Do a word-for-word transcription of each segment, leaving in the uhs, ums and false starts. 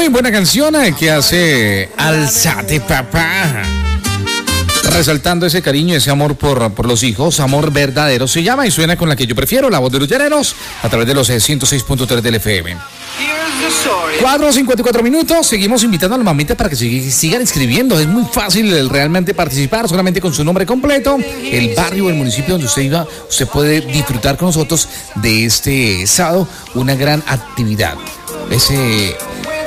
Muy buena canción que hace Alzate Papá. Resaltando ese cariño, ese amor por, por los hijos, amor verdadero se llama y suena con la que yo prefiero, la voz de los llaneros, a través de los ciento seis punto tres del F M. cuatro cincuenta y cuatro minutos, seguimos invitando a las mamitas para que sigan escribiendo. Es muy fácil realmente participar, solamente con su nombre completo, el barrio o el municipio donde usted iba. Usted puede disfrutar con nosotros de este sábado una gran actividad. Ese...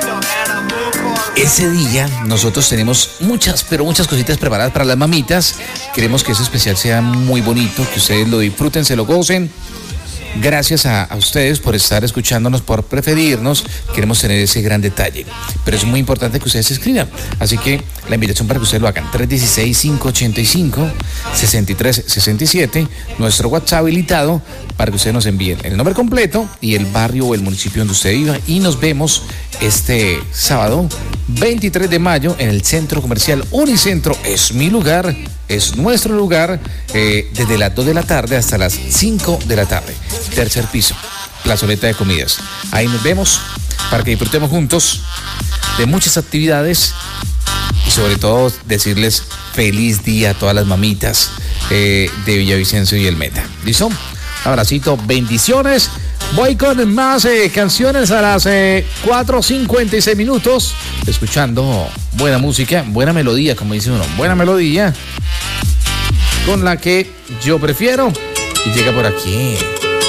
Ese día nosotros tenemos muchas, pero muchas cositas preparadas para las mamitas. Queremos que ese especial sea muy bonito, que ustedes lo disfruten, se lo gocen. Gracias a, a ustedes por estar escuchándonos, por preferirnos. Queremos tener ese gran detalle. Pero es muy importante que ustedes se escriban. Así que la invitación para que ustedes lo hagan. tres uno seis, cinco ocho cinco, seis tres seis siete. Nuestro WhatsApp habilitado para que ustedes nos envíen el nombre completo y el barrio o el municipio donde usted viva. Y nos vemos este sábado veintitrés de mayo en el Centro Comercial Unicentro. Es mi lugar, es nuestro lugar, eh, desde las dos de la tarde hasta las cinco de la tarde. Tercer piso, plazoleta de comidas. Ahí nos vemos para que disfrutemos juntos de muchas actividades y sobre todo decirles feliz día a todas las mamitas eh, de Villavicencio y el Meta. ¿Listo? Un abracito, bendiciones. Voy con más eh, canciones a las eh, cuatro cincuenta y seis minutos, escuchando buena música, buena melodía, como dice uno, buena melodía, con la que yo prefiero. Y llega por aquí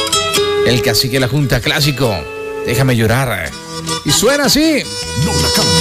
el cacique de la Junta Clásico, Déjame Llorar. Y suena así. No la cambio.